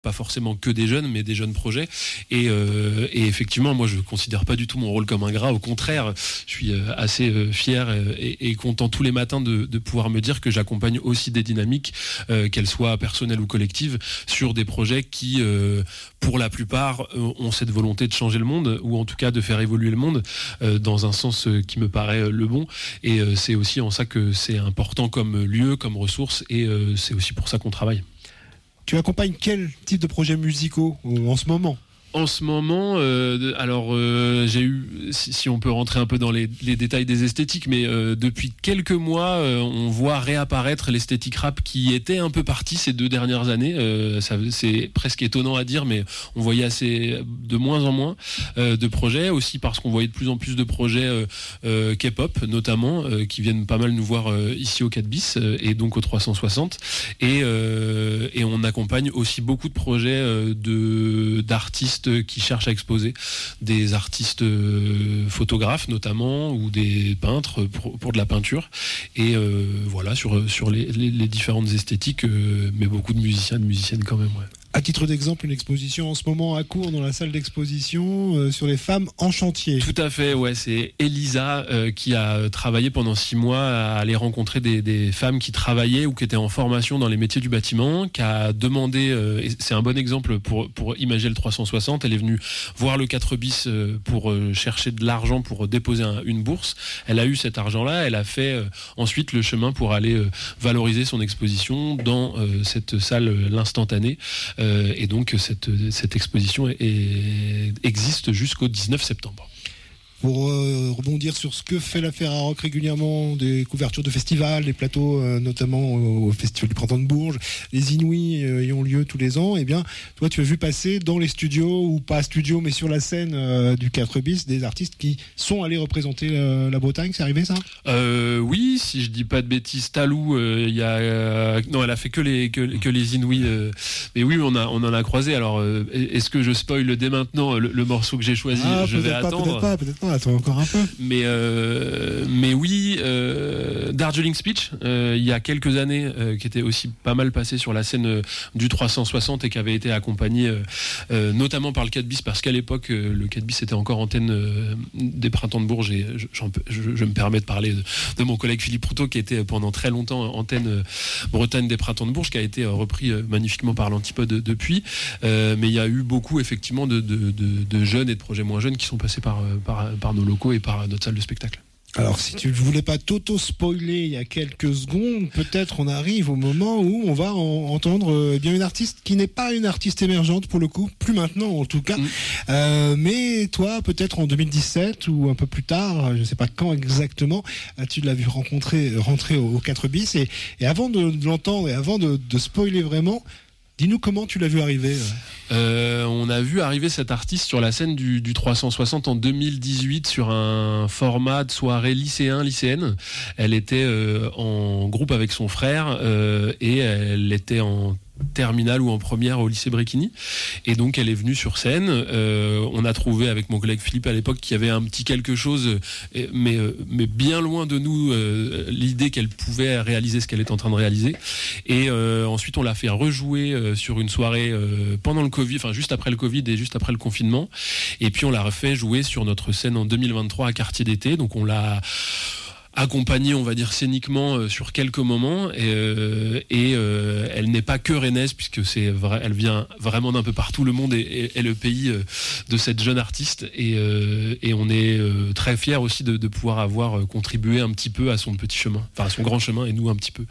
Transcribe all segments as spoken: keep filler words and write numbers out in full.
pas forcément que des jeunes, mais des jeunes projets. Et, euh, et effectivement, moi, je considère pas du tout mon rôle comme ingrat. Au contraire, je suis assez euh, fier et, et content tous les matins de, de pouvoir me dire que j'accompagne aussi des dynamiques, euh, qu'elles soient personnelles ou collectives, sur des projets qui, euh, pour la plupart, ont cette volonté de changer le monde, ou en tout cas de faire évoluer le monde euh, dans un sens qui me paraît le bon. Et euh, c'est aussi en ça que c'est important comme lieu, comme ressource, et euh, c'est aussi pour ça qu'on travaille. Tu accompagnes quel type de projets musicaux en ce moment ? En ce moment, euh, alors euh, j'ai eu, si, si on peut rentrer un peu dans les, les détails des esthétiques, mais euh, depuis quelques mois, euh, on voit réapparaître l'esthétique rap qui était un peu partie ces deux dernières années. Euh, ça, c'est presque étonnant à dire, mais on voyait assez, de moins en moins euh, de projets, aussi parce qu'on voyait de plus en plus de projets euh, euh, K-pop, notamment, euh, qui viennent pas mal nous voir euh, ici au quatre bis euh, et donc au trois cent soixante. Et, euh, et on accompagne aussi beaucoup de projets euh, de, d'artistes qui cherchent à exposer, des artistes photographes notamment, ou des peintres pour, pour de la peinture, et euh, voilà, sur, sur les, les, les différentes esthétiques, euh, mais beaucoup de musiciens, de musiciennes quand même, ouais. À titre d'exemple, une exposition en ce moment à Cours dans la salle d'exposition euh, sur les femmes en chantier. Tout à fait, ouais, c'est Elisa euh, qui a travaillé pendant six mois à aller rencontrer des, des femmes qui travaillaient ou qui étaient en formation dans les métiers du bâtiment, qui a demandé, euh, et c'est un bon exemple pour, pour imager le trois cent soixante, elle est venue voir le quatre bis euh, pour euh, chercher de l'argent pour déposer un, une bourse. Elle a eu cet argent-là, elle a fait euh, ensuite le chemin pour aller euh, valoriser son exposition dans euh, cette salle, euh, l'instantané. Euh, et donc cette, cette exposition est, est, existe jusqu'au dix-neuf septembre. Pour euh, rebondir sur ce que fait la Ferrarock régulièrement, des couvertures de festivals, des plateaux euh, notamment au Festival du Printemps de Bourges, les Inouïs euh, y ont lieu tous les ans, et eh bien toi tu as vu passer dans les studios, ou pas studio mais sur la scène euh, du quatre bis, des artistes qui sont allés représenter euh, la Bretagne, c'est arrivé ça ? euh, Oui, si je dis pas de bêtises, Talou, il euh, y a euh, non, elle a fait que les que, que les Inouïs, euh, mais oui, on a on en a croisé. Alors euh, est-ce que je spoil dès maintenant le, le morceau que j'ai choisi ? Ah, je vais pas, attendre. Peut-être pas, peut-être pas. Attends encore un peu. Mais euh, mais oui, euh, Darjeeling Speech, euh, il y a quelques années, euh, qui était aussi pas mal passé sur la scène euh, du trois cent soixante et qui avait été accompagné euh, euh, notamment par le quatre bis, parce qu'à l'époque euh, le quatre bis était encore antenne euh, des Printemps de Bourges, et je, je, je me permets de parler de, de mon collègue Philippe Proutot, qui était pendant très longtemps antenne euh, Bretagne des Printemps de Bourges, qui a été euh, repris euh, magnifiquement par l'Antipode depuis. Euh, mais il y a eu beaucoup effectivement de, de, de, de jeunes et de projets moins jeunes qui sont passés par, par, par nos locaux et par notre salle de spectacle. Alors, si tu ne voulais pas t'auto-spoiler il y a quelques secondes, peut-être on arrive au moment où on va en, entendre euh, bien une artiste qui n'est pas une artiste émergente pour le coup, plus maintenant en tout cas. Mmh. Euh, mais toi, peut-être en deux mille dix-sept ou un peu plus tard, je ne sais pas quand exactement, tu l'as vu rencontrer, rentrer au, au quatre bis. Et, et avant de, de l'entendre et avant de, de spoiler vraiment, dis-nous comment tu l'as vu arriver. Euh, on a vu arriver cet artiste sur la scène du, du trois cent soixante en deux mille dix-huit sur un format de soirée lycéen, lycéenne. Elle était euh, en groupe avec son frère euh, et elle était en terminale ou en première au lycée Bréquigny, et donc elle est venue sur scène. Euh, on a trouvé avec mon collègue Philippe à l'époque qu'il y avait un petit quelque chose, mais, mais bien loin de nous, euh, l'idée qu'elle pouvait réaliser ce qu'elle est en train de réaliser. Et euh, ensuite on l'a fait rejouer euh, sur une soirée euh, pendant le Covid, enfin juste après le Covid et juste après le confinement, et puis on l'a refait jouer sur notre scène en deux mille vingt-trois à Quartier d'été. Donc on l'a accompagnée, on va dire scéniquement, euh, sur quelques moments, et, euh, et euh, elle n'est pas que rennaise, puisque c'est vrai, elle vient vraiment d'un peu partout. Le monde est, est le pays euh, de cette jeune artiste, et, euh, et on est euh, très fiers aussi de, de pouvoir avoir contribué un petit peu à son petit chemin, enfin à son grand chemin, et nous un petit peu.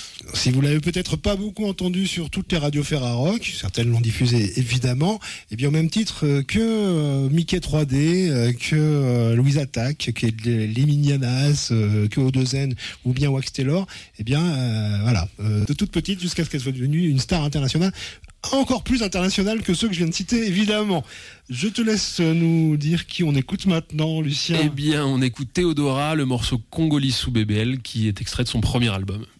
Si vous l'avez peut-être pas beaucoup entendu sur toutes les radios Ferrarock, certaines l'ont diffusé évidemment, et bien au même titre que euh, Mickey trois D, euh, que euh, Louise Attaque, que les Minianas, euh, que O deux N ou bien Wax Taylor, et bien euh, voilà, euh, de toute petite jusqu'à ce qu'elle soit devenue une star internationale, encore plus internationale que ceux que je viens de citer évidemment. Je te laisse nous dire qui on écoute maintenant, Lucien. Eh bien on écoute Théodora, le morceau Congolese sous B B L, qui est extrait de son premier album.